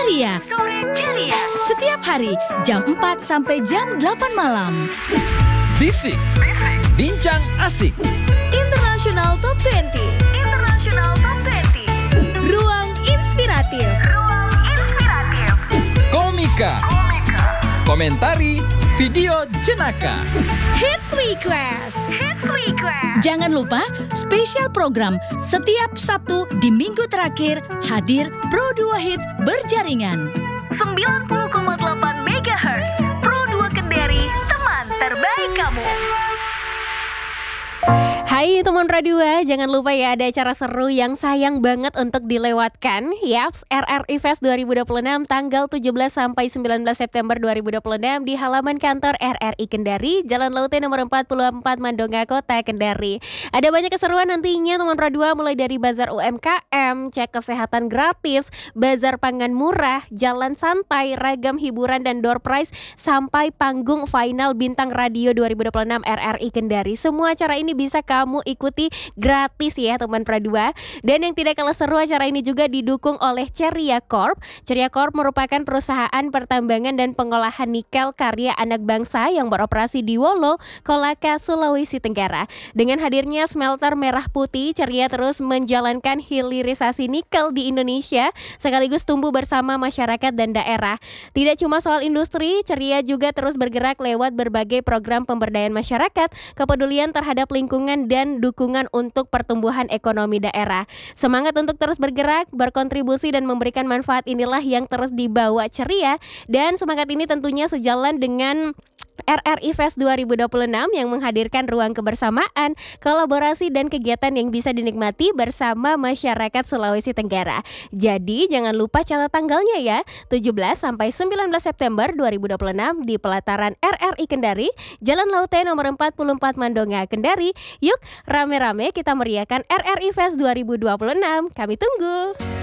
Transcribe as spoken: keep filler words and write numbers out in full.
ceria. Sore ceria. Setiap hari jam empat sampai jam delapan malam. Bisik, bincang asik. International Top dua puluh. International Top dua puluh. Ruang inspiratif. Ruang inspiratif. Komika. Komika. Komentari video jenaka. Hits Request. Hits Request. Jangan lupa spesial program setiap Sabtu di minggu terakhir hadir Pro dua Hits berjaringan. sembilan puluh koma delapan megahertz. Pro dua Kendari, teman terbaik kamu. Hai teman Radio, jangan lupa ya ada acara seru yang sayang banget untuk dilewatkan. Yaps, R R I Fest dua ribu dua puluh enam tanggal tujuh belas sampai sembilan belas September dua ribu dua puluh enam di halaman kantor R R I Kendari, Jalan Laute nomor empat puluh empat Mandonga Kota Kendari. Ada banyak keseruan nantinya teman Radio, mulai dari bazar U M K M, cek kesehatan gratis, bazar pangan murah, jalan santai, ragam hiburan dan door prize, sampai panggung final Bintang Radio dua ribu dua puluh enam R R I Kendari. Semua acara ini bisa kamu ikuti gratis ya teman Pradua. Dan yang tidak kalah seru, acara ini juga didukung oleh Ceria Corp. Ceria Corp merupakan perusahaan pertambangan dan pengolahan nikel karya anak bangsa yang beroperasi di Wolo, Kolaka, Sulawesi Tenggara. Dengan hadirnya smelter merah putih, Ceria terus menjalankan hilirisasi nikel di Indonesia sekaligus tumbuh bersama masyarakat dan daerah. Tidak cuma soal industri, Ceria juga terus bergerak lewat berbagai program pemberdayaan masyarakat, kepedulian terhadap lingkungan dan dukungan untuk pertumbuhan ekonomi daerah. Semangat untuk terus bergerak, berkontribusi dan memberikan manfaat inilah yang terus dibawa Ceria, dan semangat ini tentunya sejalan dengan R R I Fest dua ribu dua puluh enam yang menghadirkan ruang kebersamaan, kolaborasi dan kegiatan yang bisa dinikmati bersama masyarakat Sulawesi Tenggara. Jadi jangan lupa catat tanggalnya ya, tujuh belas sampai sembilan belas September dua ribu dua puluh enam di pelataran R R I Kendari, Jalan Laute nomor empat puluh empat Mandonga Kendari. Yuk rame-rame kita meriahkan R R I Fest dua ribu dua puluh enam. Kami tunggu.